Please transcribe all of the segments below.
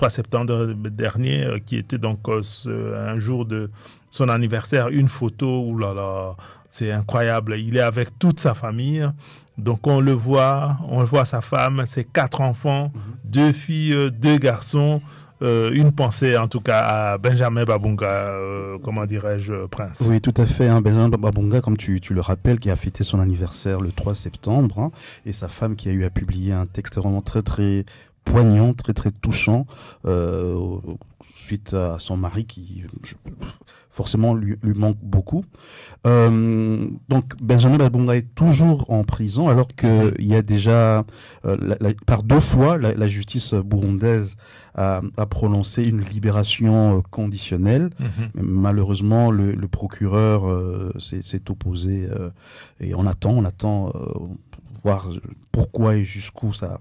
3 septembre dernier, qui était donc un jour de son anniversaire, une photo, où là là, c'est incroyable. Il est avec toute sa famille. Donc on le voit sa femme, ses 4 enfants, 2 filles, 2 garçons. Une pensée en tout cas à Benjamin Babunga, comment dirais-je, Prince. Oui, tout à fait. Hein. Benjamin Babunga, comme tu le rappelles, qui a fêté son anniversaire le 3 septembre, hein, et sa femme qui a eu à publier un texte vraiment très très poignant, très très touchant, suite à son mari qui forcément lui manque beaucoup. Donc Benjamin Babunga est toujours en prison alors qu'il y a déjà par 2 fois la justice burundaise a prononcé une libération conditionnelle. Mais malheureusement le procureur s'est opposé et on attend voir pourquoi et jusqu'où ça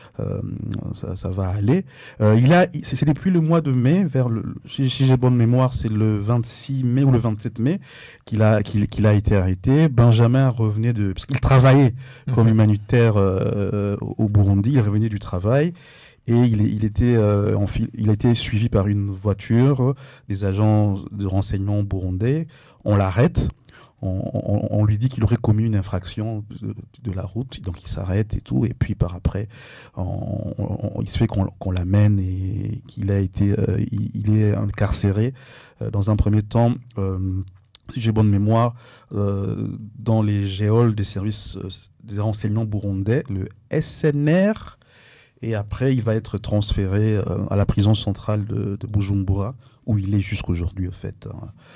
va aller. C'est depuis le mois de mai, si j'ai bonne mémoire, c'est le 26 mai ou le 27 mai qu'il a été arrêté. Benjamin revenait parce qu'il travaillait comme humanitaire au Burundi, il revenait du travail. Et il a été suivi par une voiture des agents de renseignement burundais. On l'arrête. On lui dit qu'il aurait commis une infraction de la route, donc il s'arrête et tout, et puis par après, il se fait qu'on l'amène et qu'il a été, il est incarcéré dans un premier temps. Si j'ai bonne mémoire, dans les geôles des services des renseignements burundais, le SNR, et après il va être transféré à la prison centrale de Bujumbura, où il est jusqu'aujourd'hui, en fait.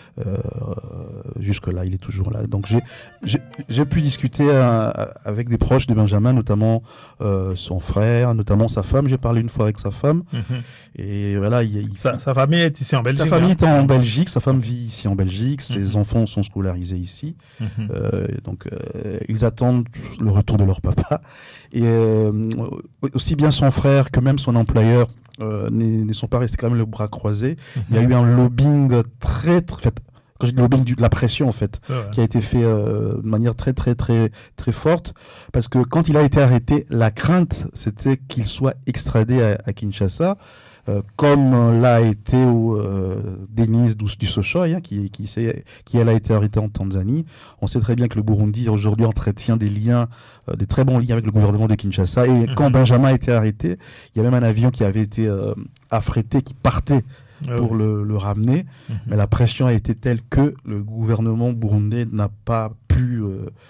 Jusque-là, il est toujours là. Donc, j'ai pu discuter avec des proches de Benjamin, notamment son frère, notamment sa femme. J'ai parlé une fois avec sa femme. Et voilà, sa famille est ici en Belgique. Sa famille est en Belgique. Sa femme vit ici en Belgique. Ses enfants sont scolarisés ici. Donc, ils attendent le retour de leur papa. Et aussi bien son frère que même son employeur ne sont pas restés quand même le bras croisé. Il y a eu un lobbying très quand je dis lobbying, de la pression en fait, qui a été fait de manière très très très très forte, parce que quand il a été arrêté, la crainte c'était qu'il soit extradé à Kinshasa, comme l'a été Denise Dussochoy, qui elle a été arrêtée en Tanzanie. On sait très bien que le Burundi aujourd'hui entretient des très bons liens avec le gouvernement de Kinshasa. Et quand Benjamin a été arrêté, il y a même un avion qui avait été affrété, qui partait pour le ramener. Mais la pression a été telle que le gouvernement burundais n'a pas pu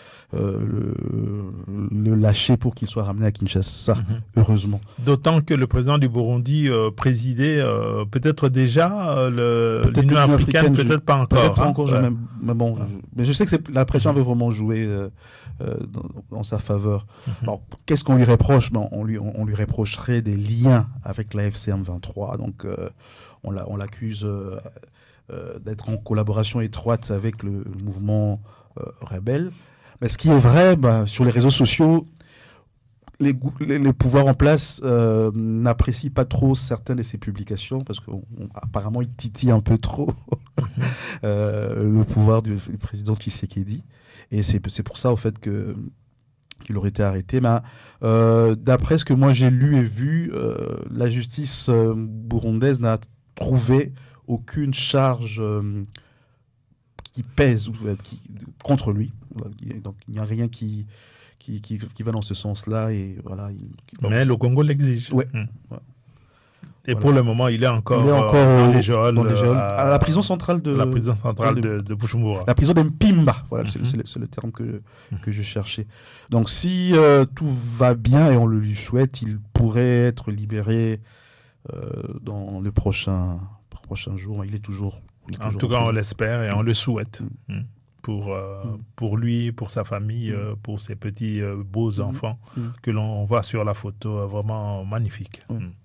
le lâcher pour qu'il soit ramené à Kinshasa, heureusement. D'autant que le président du Burundi présidait peut-être déjà l'Union africaine, peut-être pas encore. Peut-être pas encore, mais bon, mais je sais que la pression avait vraiment joué dans sa faveur. Alors, qu'est-ce qu'on lui reproche? On lui reprocherait des liens avec la FCM 23, donc on l'accuse d'être en collaboration étroite avec le mouvement rebelle. Mais ce qui est vrai, sur les réseaux sociaux, les pouvoirs en place n'apprécient pas trop certaines de ses publications, parce qu'apparemment, il titille un peu trop le pouvoir du président Tshisekedi. Et c'est pour ça, au fait, qu'il aurait été arrêté. Mais d'après ce que moi j'ai lu et vu, la justice burundaise n'a trouvé aucune charge qui pèse contre lui. Donc il n'y a rien qui va dans ce sens-là. Et voilà, mais le Congo l'exige. Ouais. Et pour le moment, il est encore dans les geôles, à la prison centrale de Bujumbura. La prison de Mpimba, voilà, c'est le terme que je cherchais. Donc si tout va bien, et on le lui souhaite, il pourrait être libéré dans les prochains jours. Il est toujours en tout cas, on l'espère et on le souhaite. Pour lui, pour sa famille, pour ses petits beaux enfants que l'on voit sur la photo, vraiment magnifique.